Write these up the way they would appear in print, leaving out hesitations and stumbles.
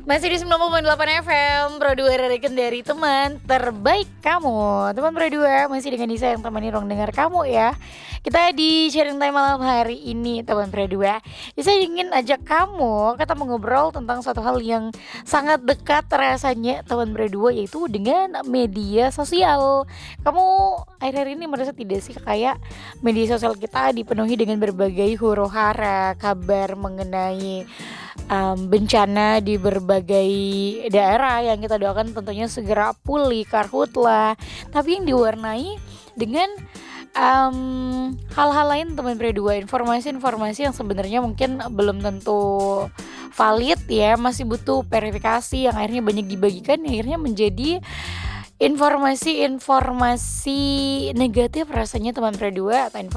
Masih di 90.8 FM Pro 2 dari teman terbaik kamu. Teman Pro 2 masih dengan Nisa yang temani ruang dengar kamu ya. Kita di sharing time malam hari ini teman Pro 2. Nisa ingin ajak kamu kita mengobrol tentang suatu hal yang sangat dekat rasanya teman Pro 2, yaitu dengan media sosial. Kamu akhir-akhir ini merasa tidak sih kayak media sosial kita dipenuhi dengan berbagai huru-hara, kabar mengenai bencana di berbagai daerah yang kita doakan tentunya segera pulih karhutlah, tapi yang diwarnai dengan hal-hal lain teman berdua, informasi-informasi yang sebenarnya mungkin belum tentu valid ya, masih butuh verifikasi, yang akhirnya banyak dibagikan, akhirnya menjadi informasi-informasi negatif rasanya teman berdua, atau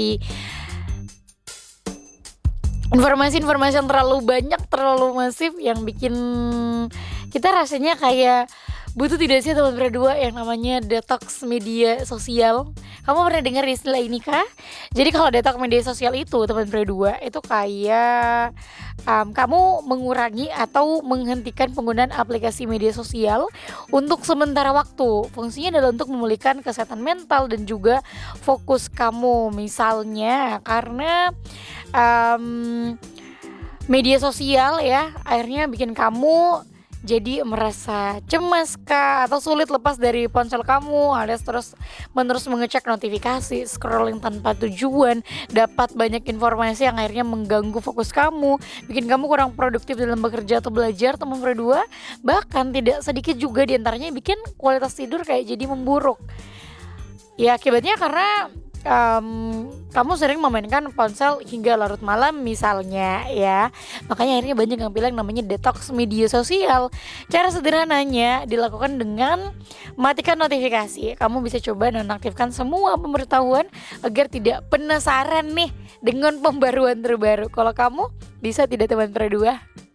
informasi yang terlalu banyak, terlalu masif, yang bikin kita rasanya kayak butuh tidak sih teman berdua yang namanya detox media sosial. Kamu pernah dengar istilah ini kah? Jadi kalau detox media sosial itu teman berdua itu kayak kamu mengurangi atau menghentikan penggunaan aplikasi media sosial untuk sementara waktu. Fungsinya adalah untuk memulihkan kesehatan mental dan juga fokus kamu. Misalnya karena media sosial ya akhirnya bikin kamu jadi merasa cemas kah, atau sulit lepas dari ponsel kamu, alias terus menerus mengecek notifikasi, scrolling tanpa tujuan, dapat banyak informasi yang akhirnya mengganggu fokus kamu, bikin kamu kurang produktif dalam bekerja atau belajar teman berdua. Bahkan tidak sedikit juga diantaranya bikin kualitas tidur kayak jadi memburuk. Ya akibatnya karena kamu sering memainkan ponsel hingga larut malam misalnya ya. Makanya akhirnya banyak yang bilang namanya detox media sosial. Cara sederhananya dilakukan dengan matikan notifikasi. Kamu bisa coba nonaktifkan semua pemberitahuan agar tidak penasaran nih dengan pembaruan terbaru. Kalau kamu bisa tidak teman berdua?